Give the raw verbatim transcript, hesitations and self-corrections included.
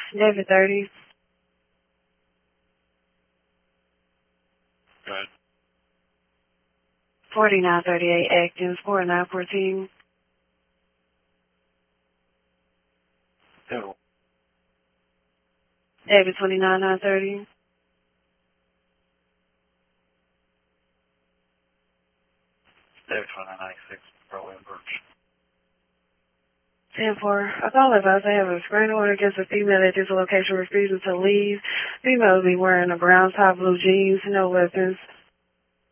David thirty. Go ahead. forty-nine thirty-eight Atkins, forty-nine fourteen. Who? David twenty-nine nine thirty. David twenty-nine ninety-six, Broadway and Birch. ten four. A call advised I have a restraining order against a female at this location refusing to leave. Female will be wearing a brown top, blue jeans, no weapons.